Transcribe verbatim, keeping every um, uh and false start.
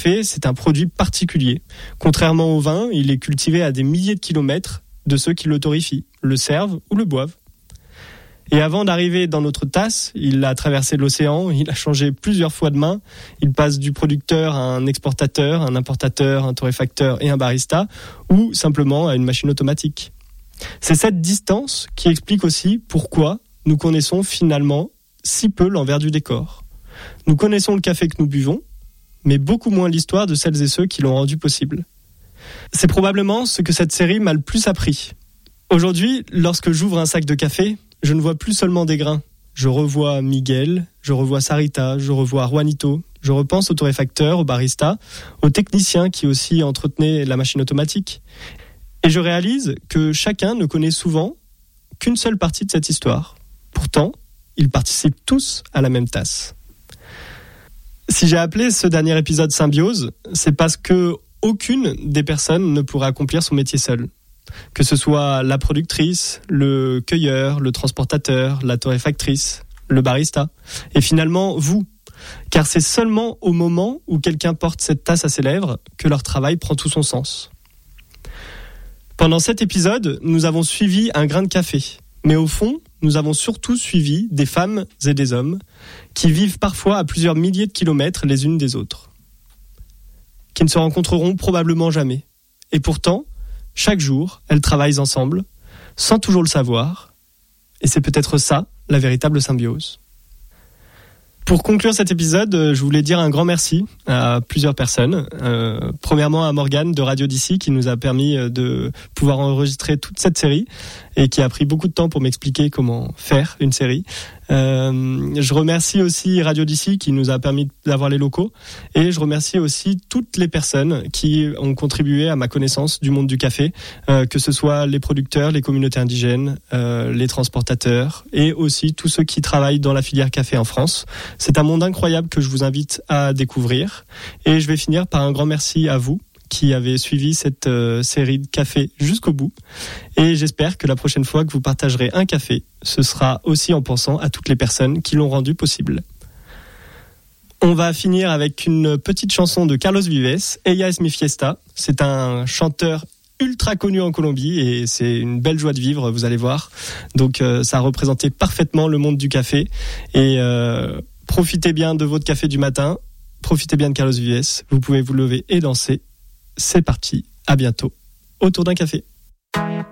café, c'est un produit particulier. Contrairement au vin, il est cultivé à des milliers de kilomètres de ceux qui le torréfient, le servent ou le boivent. Et avant d'arriver dans notre tasse, il a traversé l'océan, il a changé plusieurs fois de main. Il passe du producteur à un exportateur, un importateur, un torréfacteur et un barista, ou simplement à une machine automatique. C'est cette distance qui explique aussi pourquoi nous connaissons finalement si peu l'envers du décor. Nous connaissons le café que nous buvons, mais beaucoup moins l'histoire de celles et ceux qui l'ont rendu possible. C'est probablement ce que cette série m'a le plus appris. Aujourd'hui, lorsque j'ouvre un sac de café, je ne vois plus seulement des grains. Je revois Miguel, je revois Sarita, je revois Juanito, je repense au torréfacteur, au barista, au technicien qui aussi entretenait la machine automatique. Et je réalise que chacun ne connaît souvent qu'une seule partie de cette histoire. Pourtant, ils participent tous à la même tasse. Si j'ai appelé ce dernier épisode Symbiose, c'est parce que aucune des personnes ne pourrait accomplir son métier seule. Que ce soit la productrice, le cueilleur, le transportateur, la torréfactrice, le barista, et finalement vous. Car c'est seulement au moment où quelqu'un porte cette tasse à ses lèvres que leur travail prend tout son sens. Pendant cet épisode, nous avons suivi un grain de café. Mais au fond, nous avons surtout suivi des femmes et des hommes qui vivent parfois à plusieurs milliers de kilomètres les unes des autres, qui ne se rencontreront probablement jamais. Et pourtant, chaque jour, elles travaillent ensemble, sans toujours le savoir. Et c'est peut-être ça, la véritable symbiose. Pour conclure cet épisode, je voulais dire un grand merci à plusieurs personnes. Euh, premièrement à Morgane de Radio d'ici qui nous a permis de pouvoir enregistrer toute cette série et qui a pris beaucoup de temps pour m'expliquer comment faire une série. Euh, je remercie aussi Radio d'ici qui nous a permis d'avoir les locaux et je remercie aussi toutes les personnes qui ont contribué à ma connaissance du monde du café, euh, que ce soit les producteurs, les communautés indigènes, euh, les transportateurs et aussi tous ceux qui travaillent dans la filière café en France. C'est un monde incroyable que je vous invite à découvrir et je vais finir par un grand merci à vous qui avez suivi cette euh, série de café jusqu'au bout. Et j'espère que la prochaine fois que vous partagerez un café, ce sera aussi en pensant à toutes les personnes qui l'ont rendu possible. On va finir avec une petite chanson de Carlos Vives, Ella es mi fiesta. C'est un chanteur ultra connu en Colombie et c'est une belle joie de vivre, vous allez voir. Donc euh, ça a représenté parfaitement le monde du café. Et euh, profitez bien de votre café du matin, profitez bien de Carlos Vives. Vous pouvez vous lever et danser. C'est parti, à bientôt, autour d'un café.